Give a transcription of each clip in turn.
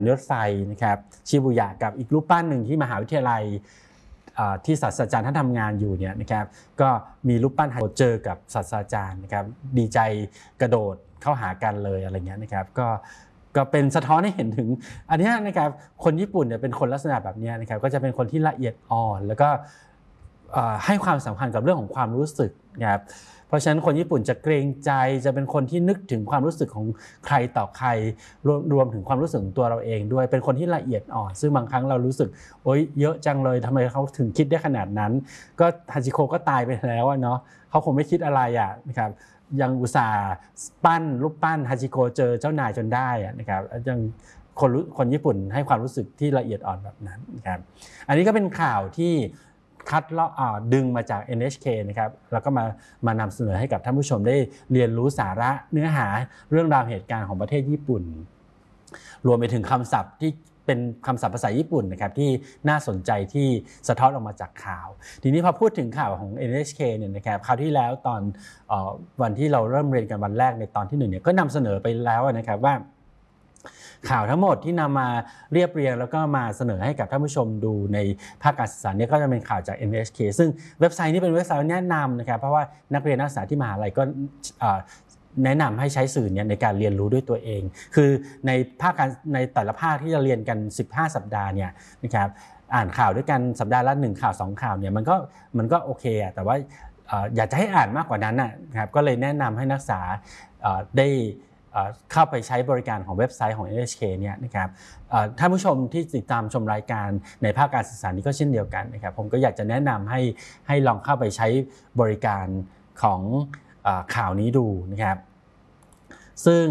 รถไฟนะครับชิบูยะกับอีกรูปปั้นหนึ่งที่มหาวิทยาลัยที่ศาสตราจารย์ท่านทำงานอยู่เนี่ยนะครับก็มีรูปปั้นเจอกับศาสตราจารย์นะครับดีใจกระโดดเข้าหากันเลยอะไรเงี้ยนะครับก็เป็นสะท้อนให้เห็นถึงอันนี้นะครับคนญี่ปุ่นเนี่ยเป็นคนลักษณะแบบนี้นะครับก็จะเป็นคนที่ละเอียดอ่อนแล้วก็ให้ความสำคัญกับเรื่องของความรู้สึกนะครับเพราะฉะนั้นคนญี่ปุ่นจะเกรงใจจะเป็นคนที่นึกถึงความรู้สึกของใครต่อใครรวมถึงความรู้สึกของตัวเราเองด้วยเป็นคนที่ละเอียดอ่อนซึ่งบางครั้งเรารู้สึกโอ๊ยเยอะจังเลยทำไมเขาถึงคิดได้ขนาดนั้นก็ฮาจิโกะก็ตายไปแล้วเนาะเขาคงไม่คิดอะไรนะครับยังอุตส่าห์รูปปั้นฮาจิโกะเจอเจ้านายจนได้นะครับยังคนญี่ปุ่นให้ความรู้สึกที่ละเอียดอ่อนแบบนั้นนะครับอันนี้ก็เป็นข่าวที่คัดเลาะดึงมาจาก NHK นะครับแล้วก็มานำเสนอให้กับท่านผู้ชมได้เรียนรู้สาระเนื้อหาเรื่องราวเหตุการณ์ของประเทศญี่ปุ่นรวมไปถึงคำศัพท์ที่เป็นคำศัพท์ภาษาญี่ปุ่นนะครับที่น่าสนใจที่สะท้อนออกมาจากข่าวทีนี้พอพูดถึงข่าวของ NHK เนี่ยนะครับคราวที่แล้วตอนวันที่เราเริ่มเรียนกันวันแรกในตอนที่1เนี่ยก็นำเสนอไปแล้วนะครับว่าข่าวทั้งหมดที่นำมาเรียบเรียงแล้วก็มาเสนอให้กับท่านผู้ชมดูในภาคการศึกษาเนี่ยก็จะเป็นข่าวจาก NHK ซึ่งเว็บไซต์นี้เป็นเว็บไซต์แนะนำนะครับเพราะว่านักเรียนนักศึกษาที่มหาลัยก็แนะนำให้ใช้สื่อเนี่ยในการเรียนรู้ด้วยตัวเองคือในแต่ละภาคที่จะเรียนกัน15สัปดาห์เนี่ยนะครับอ่านข่าวด้วยกันสัปดาห์ละ1ข่าว2ข่าวเนี่ยมันก็โอเคแต่ว่าอยากจะให้อ่านมากกว่านั้นนะครับก็เลยแนะนำให้นักศึกษาได้เข้าไปใช้บริการของเว็บไซต์ของ NHK เนี่ยนะครับท่านผู้ชมที่ติดตามชมรายการในภาคการศึกษานี้ก็เช่นเดียวกันนะครับผมก็อยากจะแนะนำให้ลองเข้าไปใช้บริการของข่าวนี้ดูนะครับซึ่ง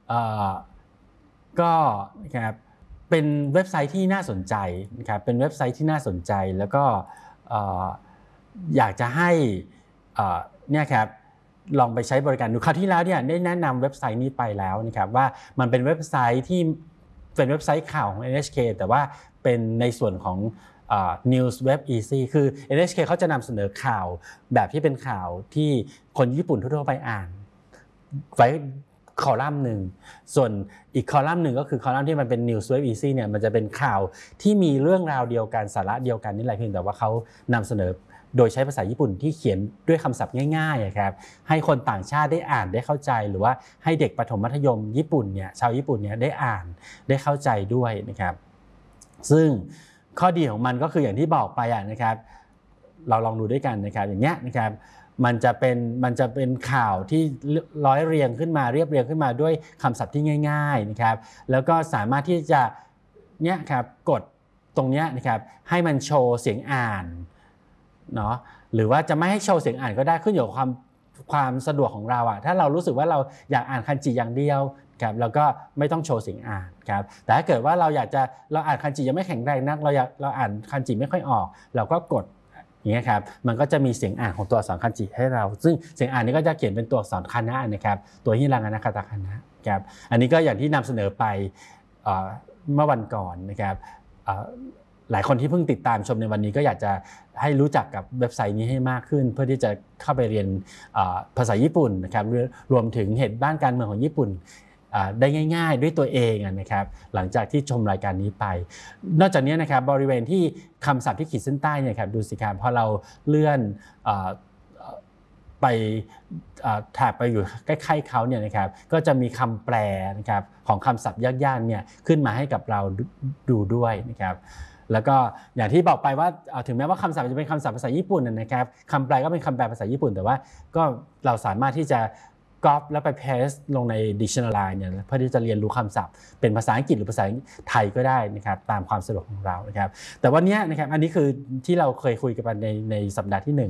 ก็นะครับเป็นเว็บไซต์ที่น่าสนใจนะครับเป็นเว็บไซต์ที่น่าสนใจแล้วก็อยากจะให้เนี่ยครับลองไปใช้บริการดูคราวที่แล้วเนี่ยได้แนะนำเว็บไซต์นี้ไปแล้วนะครับว่ามันเป็นเว็บไซต์ที่เป็นเว็บไซต์ข่าวของ NHK แต่ว่าเป็นในส่วนของNews Web Easy คือ NHK เขาจะนำเสนอข่าวแบบที่เป็นข่าวที่คนญี่ปุ่นทั่วไปอ่านไว้คอลัมน์หนึ่งส่วนอีกคอลัมน์หนึ่งก็คือคอลัมน์ที่มันเป็น News Web Easy เนี่ยมันจะเป็นข่าวที่มีเรื่องราวเดียวกันสาระเดียวกันนี่แหละเพียงแต่ว่าเขานำเสนอโดยใช้ภาษาญี่ปุ่นที่เขียนด้วยคำศัพท์ง่ายๆครับให้คนต่างชาติได้อ่านได้เข้าใจหรือว่าให้เด็กประถมมัธยมญี่ปุ่นเนี่ยชาวญี่ปุ่นเนี่ยได้อ่านได้เข้าใจด้วยนะครับซึ่งข้อดีของมันก็คืออย่างที่บอกไปนะครับเราลองดูด้วยกันนะครับอย่างเนี้ยนะครับมันจะเป็นข่าวที่ร้อยเรียงขึ้นมาเรียบเรียงขึ้นมาด้วยคำศัพท์ที่ง่ายๆนะครับแล้วก็สามารถที่จะเนี่ยครับกดตรงเนี้ยนะครับให้มันโชว์เสียงอ่านเนาะหรือว่าจะไม่ให้โชว์เสียงอ่านก็ได้ขึ้นอยู่กับความสะดวกของเราถ้าเรารู้สึกว่าเราอยากอ่านคันจิอย่างเดียวครับแล้วก็ไม่ต้องโชว์เสียงอ่านครับแต่ถ้าเกิดว่าเราอ่านคันจิยังไม่แข็งแรงนักเราอ่านคันจิไม่ค่อยออกเราก็กดอย่างเงี้ยครับมันก็จะมีเสียงอ่านของตัวอักษรคันจิให้เราซึ่งเสียงอ่านนี้ก็จะเขียนเป็นตัวอักษรคานะนะครับตัวฮิรังานะคาตาคานะครับอันนี้ก็อย่างที่นำเสนอไปเมื่อวันก่อนนะครับหลายคนที่เพิ่งติดตามชมในวันนี้ก็อยากจะให้รู้จักกับเว็บไซต์นี้ให้มากขึ้นเพื่อที่จะเข้าไปเรียนภาษาญี่ปุ่นนะครับรวมถึงเหตุบ้านการเมืองของญี่ปุ่นได้ง่ายๆด้วยตัวเองนะครับหลังจากที่ชมรายการนี้ไปนอกจากนี้นะครับบริเวณที่คำศัพท์ที่ขีดเส้นใต้เนี่ยครับดูสิครับพอเราเลื่อนไปแถบไปอยู่ใกล้ๆเขาเนี่ยนะครับก็จะมีคำแปลนะครับของคำศัพท์ยากๆเนี่ยขึ้นมาให้กับเราดูด้วยนะครับแล้วก็อย่างที่บอกไปว่าถึงแม้ว่าคำศัพท์จะเป็นคำศัพท์ภาษาญี่ปุ่นนะครับคำแปลก็เป็นคำแปลภาษาญี่ปุ่นแต่ว่าก็เราสามารถที่จะก๊อปแล้วไปเพสต์ลงใน dictionary เนี่ยเพื่อที่จะเรียนรู้คำศัพท์เป็นภาษาอังกฤษหรือภาษาไทยก็ได้นะครับตามความสะดวกของเรานะครับแต่วันนี้นะครับอันนี้คือที่เราเคยคุยกันในสัปดาห์ที่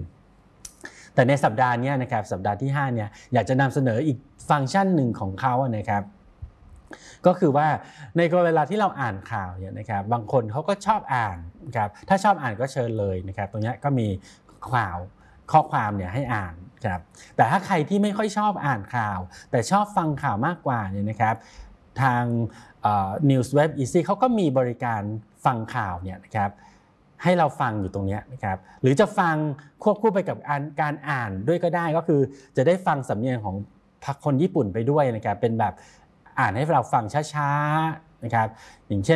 1แต่ในสัปดาห์นี้นะครับสัปดาห์ที่5เนี่ยอยากจะนำเสนออีกฟังก์ชันหนึ่งของเขานะครับก็คือว่าในเวลาที่เราอ่านข่าวเนี่ยนะครับบางคนเขาก็ชอบอ่านนะครับถ้าชอบอ่านก็เชิญเลยนะครับตรงนี้ก็มีข้อความเนี่ยให้อ่านครับแต่ถ้าใครที่ไม่ค่อยชอบอ่านข่าวแต่ชอบฟังข่าวมากกว่าเนี่ยนะครับทางNews Web Easy เขาก็มีบริการฟังข่าวเนี่ยนะครับให้เราฟังอยู่ตรงนี้นะครับหรือจะฟังควบคู่ไปกับการอ่านด้วยก็ได้ก็คือจะได้ฟังสำเนียงของคนญี่ปุ่นไปด้วยนะครับเป็นแบบอ่านให้เราฟังช้าๆนะครับอย่างเช่น